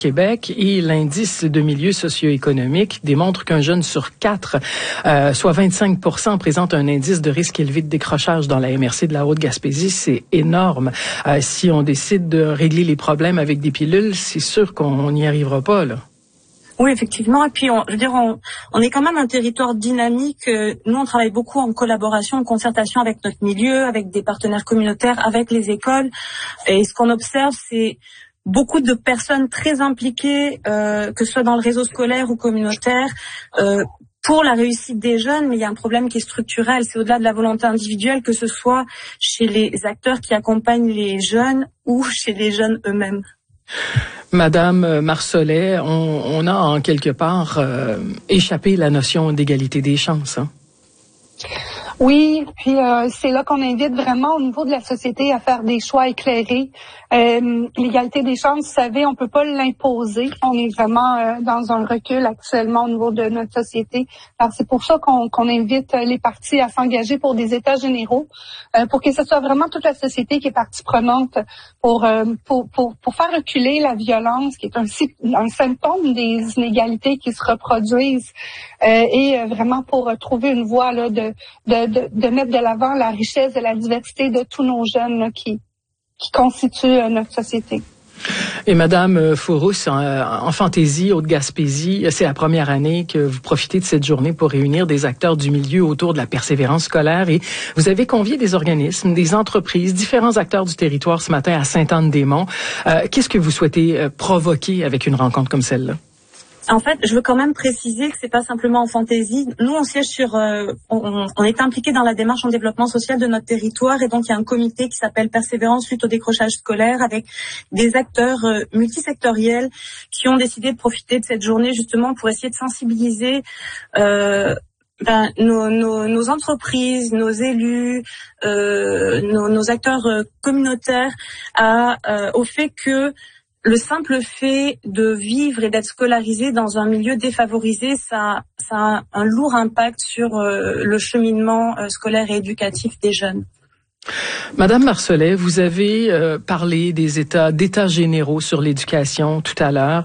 Québec et l'indice de milieu socio-économique démontre qu'un jeune sur 4, soit 25%, présente un indice de risque élevé de décrochage dans la MRC de la Haute-Gaspésie. C'est énorme. Si on décide de régler les problèmes avec des pilules, c'est sûr qu'on n'y arrivera pas, là. Oui, effectivement. Et puis, on est quand même un territoire dynamique. Nous, on travaille beaucoup en collaboration, en concertation avec notre milieu, avec des partenaires communautaires, avec les écoles. Et ce qu'on observe, c'est beaucoup de personnes très impliquées, que ce soit dans le réseau scolaire ou communautaire, pour la réussite des jeunes, mais il y a un problème qui est structurel. C'est au-delà de la volonté individuelle, que ce soit chez les acteurs qui accompagnent les jeunes ou chez les jeunes eux-mêmes. Madame Marcelet, on a en quelque part échappé la notion d'égalité des chances, hein? Oui, puis c'est là qu'on invite vraiment au niveau de la société à faire des choix éclairés. L'égalité des chances, vous savez, on peut pas l'imposer. On est vraiment dans un recul actuellement au niveau de notre société. Alors c'est pour ça qu'on invite les partis à s'engager pour des états généraux, pour que ce soit vraiment toute la société qui est partie prenante pour faire reculer la violence, qui est un symptôme des inégalités qui se reproduisent, et vraiment pour trouver une voie là de mettre de l'avant la richesse et la diversité de tous nos jeunes là, qui constituent notre société. Et Madame Fourous, en Fantaisie, Haute-Gaspésie, c'est la première année que vous profitez de cette journée pour réunir des acteurs du milieu autour de la persévérance scolaire, et vous avez convié des organismes, des entreprises, différents acteurs du territoire ce matin à Sainte-Anne-des-Monts. Qu'est-ce que vous souhaitez provoquer avec une rencontre comme celle-là? En fait, je veux quand même préciser que c'est pas simplement en Fantaisie. Nous, on siège on est impliqué dans la démarche en développement social de notre territoire, et donc il y a un comité qui s'appelle Persévérance suite au décrochage scolaire, avec des acteurs multisectoriels qui ont décidé de profiter de cette journée justement pour essayer de sensibiliser nos entreprises, nos élus, nos acteurs communautaires au fait que le simple fait de vivre et d'être scolarisé dans un milieu défavorisé, ça a un lourd impact sur le cheminement scolaire et éducatif des jeunes. Madame Marcelet, vous avez parlé d'états généraux sur l'éducation tout à l'heure.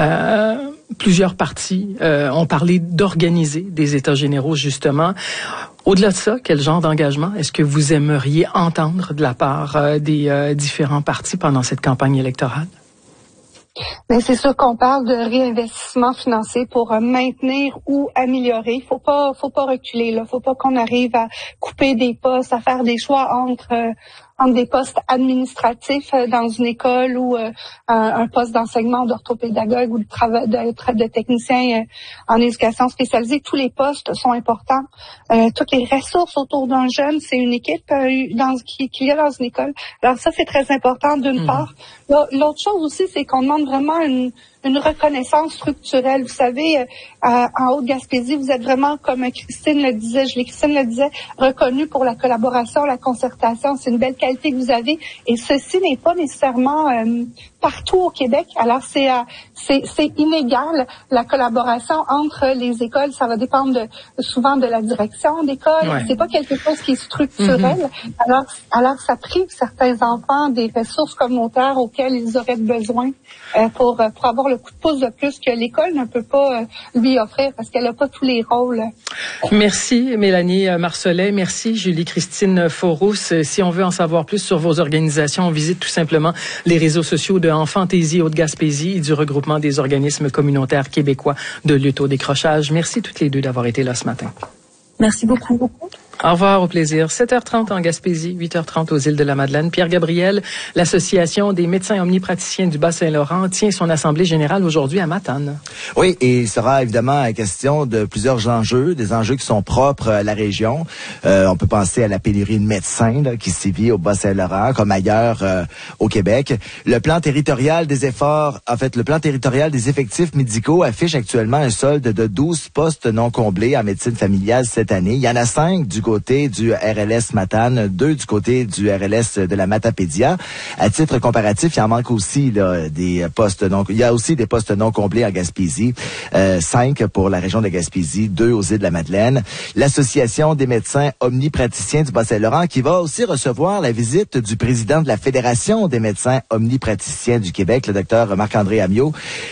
Plusieurs partis ont parlé d'organiser des états généraux, justement. Au-delà de ça, quel genre d'engagement est-ce que vous aimeriez entendre de la part des différents partis pendant cette campagne électorale? Mais c'est sûr qu'on parle de réinvestissement financier pour maintenir ou améliorer. Faut pas reculer là. Faut pas qu'on arrive à couper des postes, à faire des choix entre des postes administratifs dans une école ou un poste d'enseignement d'orthopédagogue ou de technicien en éducation spécialisée. Tous les postes sont importants. Toutes les ressources autour d'un jeune, c'est une équipe qu'il y a dans une école. Alors ça, c'est très important d'une part. L'autre chose aussi, c'est qu'on demande vraiment une reconnaissance structurelle. Vous savez, en Haute-Gaspésie, vous êtes vraiment, comme Christine le disait, reconnu pour la collaboration, la concertation. C'est une belle qualité que vous avez, et ceci n'est pas nécessairement partout au Québec. Alors c'est inégal, la collaboration entre les écoles. Ça va dépendre souvent de la direction d'école. Ouais. C'est pas quelque chose qui est structurel. Alors ça prive certains enfants des ressources communautaires auxquelles ils auraient besoin pour avoir le coup de pouce de plus que l'école ne peut pas lui offrir, parce qu'elle n'a pas tous les rôles. Merci Mélanie Marcelet, merci Julie-Christine Fourous. Si on veut en savoir plus sur vos organisations, on visite tout simplement les réseaux sociaux de Fantaisie Haute-Gaspésie et du regroupement des organismes communautaires québécois de lutte au décrochage. Merci toutes les deux d'avoir été là ce matin. Merci beaucoup. Au revoir, au plaisir. 7h30 en Gaspésie, 8h30 aux îles de la Madeleine. Pierre Gabriel, l'Association des médecins omnipraticiens du Bas-Saint-Laurent, tient son assemblée générale aujourd'hui à Matane. Oui, et il sera évidemment question de plusieurs enjeux, des enjeux qui sont propres à la région. On peut penser à la pénurie de médecins là, qui sévit au Bas-Saint-Laurent, comme ailleurs au Québec. Le plan territorial des effectifs médicaux affiche actuellement un solde de 12 postes non comblés en médecine familiale cette année. Il y en a 5 du côté côté du RLS Matane, 2 du côté du RLS de la Matapédia. À titre comparatif, il en manque aussi là, des postes non. Il y a aussi des postes non comblés en Gaspésie. 5 pour la région de Gaspésie, 2 aux Îles-de-la-Madeleine. L'Association des médecins omnipraticiens du Bas-Saint-Laurent qui va aussi recevoir la visite du président de la Fédération des médecins omnipraticiens du Québec, le docteur Marc-André Ammiot.